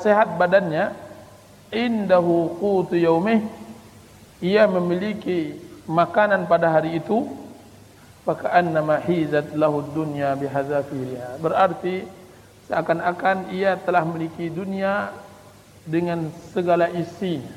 sehat badannya, indahu qutu yaumih, ia memiliki makanan pada hari itu, faka'annama hizat lahu dunya bihadzafiriha, berarti seakan-akan ia telah memiliki dunia dengan segala isinya.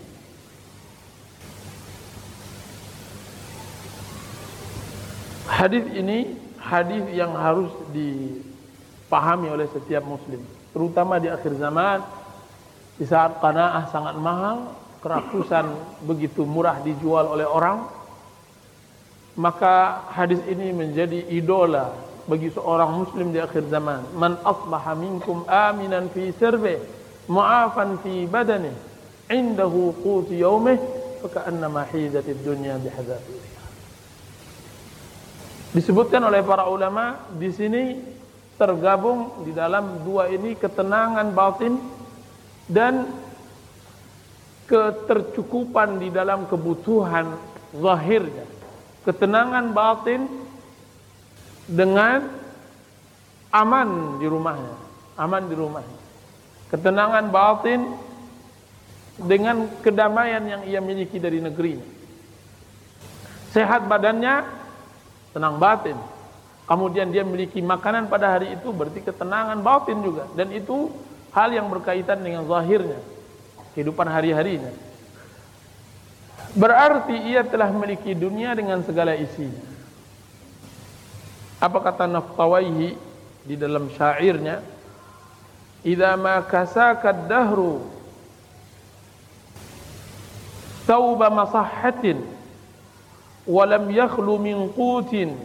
Hadis ini hadis yang harus dipahami oleh setiap muslim, terutama di akhir zaman, di saat qanaah sangat mahal, kerakusan begitu murah dijual oleh orang. Maka hadis ini menjadi idola bagi seorang muslim di akhir zaman. Man asbaha minkum aminan fi sirbi mu'afan fi badani indahu qutu yaumih faka'annama hizatid dunya bihadzafiriha. Disebutkan oleh para ulama di sini tergabung di dalam dua ini ketenangan batin dan ketercukupan di dalam kebutuhan zahirnya. Ketenangan batin dengan aman di rumahnya, aman di rumahnya. Ketenangan batin dengan kedamaian yang ia miliki dari negerinya. Sehat badannya, tenang batin. Kemudian dia memiliki makanan pada hari itu, berarti ketenangan batin juga. Dan itu hal yang berkaitan dengan zahirnya, kehidupan hari-harinya. Berarti ia telah memiliki dunia dengan segala isinya. Apa kata Naftawaihi di dalam syairnya? Idza ma kasaka ad-dahru thawba masahhatin walam yakhlu min qutin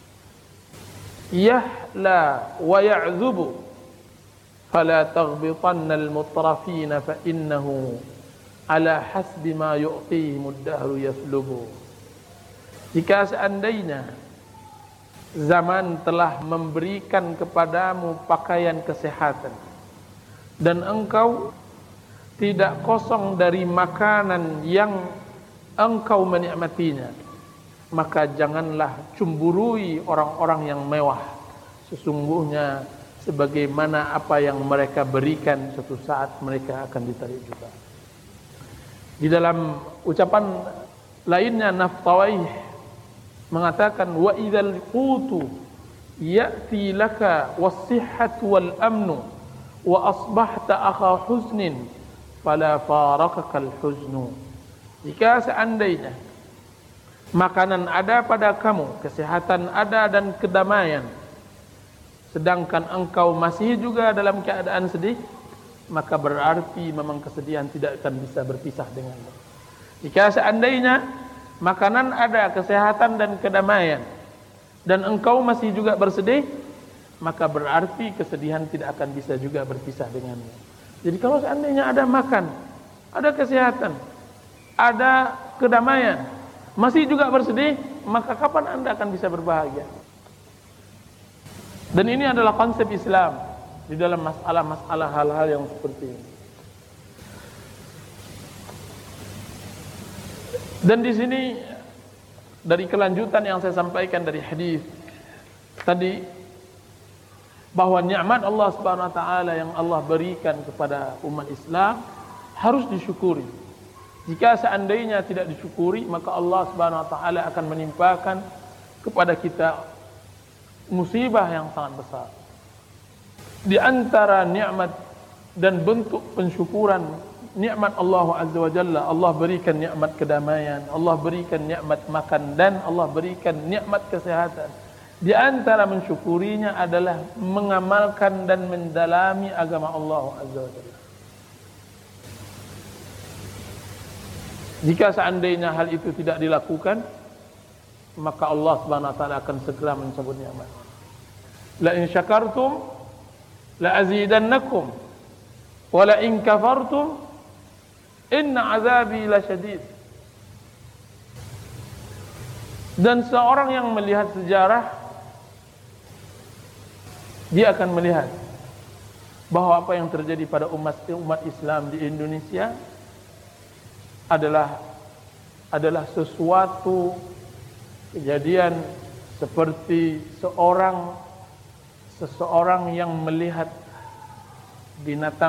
yahla wa ya'zubu fala taghbitanna al-mutrafina fa innahu ala hasbi ma yu'tihimud dahru yaslubu. Jika seandainya zaman telah memberikan kepadamu pakaian kesehatan dan engkau tidak kosong dari makanan yang engkau menikmatinya, maka janganlah cemburui orang-orang yang mewah. Sesungguhnya sebagaimana apa yang mereka berikan, suatu saat mereka akan ditarik juga. Di dalam ucapan lainnya Naftawaih mengatakan wa idzal qutu ya'ti laka was-sihhatu wal amnu wa asbahta akha huznin fala farakakal huznu. Jika seandainya makanan ada pada kamu, kesehatan ada dan kedamaian, sedangkan engkau masih juga dalam keadaan sedih, maka berarti memang kesedihan tidak akan bisa berpisah denganmu. Jika seandainya makanan ada, kesehatan dan kedamaian, dan engkau masih juga bersedih, maka berarti kesedihan tidak akan bisa juga berpisah denganmu. Jadi kalau seandainya ada makan, ada kesehatan, ada kedamaian, masih juga bersedih, maka kapan Anda akan bisa berbahagia? Dan ini adalah konsep Islam di dalam masalah-masalah hal-hal yang seperti ini. Dan di sini dari kelanjutan yang saya sampaikan dari hadis tadi, bahwa nikmat Allah Subhanahu wa taala yang Allah berikan kepada umat Islam harus disyukuri. Jika seandainya tidak disyukuri, maka Allah Subhanahu wa taala akan menimpakan kepada kita musibah yang sangat besar. Di antara nikmat dan bentuk pensyukuran nikmat Allah Azza wa Jalla, Allah berikan nikmat kedamaian, Allah berikan nikmat makan, dan Allah berikan nikmat kesehatan. Di antara mensyukurinya adalah mengamalkan dan mendalami agama Allah Azza wa Jalla. Jika seandainya hal itu tidak dilakukan, maka Allah Subhanahu wa taala akan segera mencabut nikmat. La in syakartum la azidannakum wa la in kafartum inna azabi lasyadid. Dan seorang yang melihat sejarah, dia akan melihat bahwa apa yang terjadi pada umat Islam di Indonesia adalah sesuatu kejadian seperti seseorang yang melihat binatang